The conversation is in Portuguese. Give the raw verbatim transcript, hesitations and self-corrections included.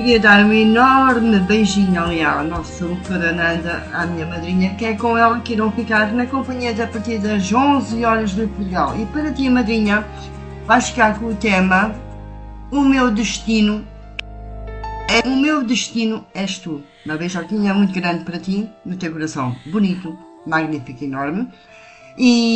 queria dar um enorme beijinho ali à nossa doutora Nanda, à minha madrinha, que é com ela que irão ficar na companhia a partir das onze horas de Portugal. E para ti, madrinha, vais ficar com o tema O Meu Destino é O Meu Destino És Tu. Uma beijoquinha muito grande para ti, no teu coração bonito, magnífico, enorme. E